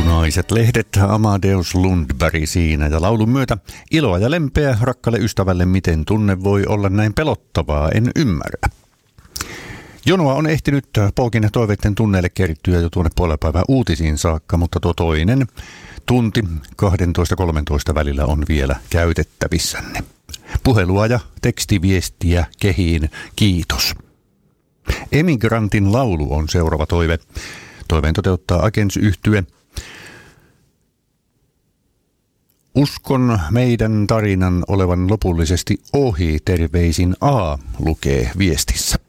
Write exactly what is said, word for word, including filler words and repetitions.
Punaiset lehdet, Amadeus Lundberg siinä ja laulun myötä iloa ja lempeä rakkalle ystävälle, miten tunne voi olla näin pelottavaa, en ymmärrä. Jonoa on ehtinyt Pookin toiveiden tunneille kerittyä jo tuonne puolenpäivän uutisiin saakka, mutta tuo toinen tunti kaksitoista kolmetoista välillä on vielä käytettävissänne. Puhelua ja tekstiviestiä kehiin, kiitos. Emigrantin laulu on seuraava toive. Toiveen toteuttaa Agents-yhtye. Uskon meidän tarinan olevan lopullisesti ohi, terveisin A, lukee viestissä.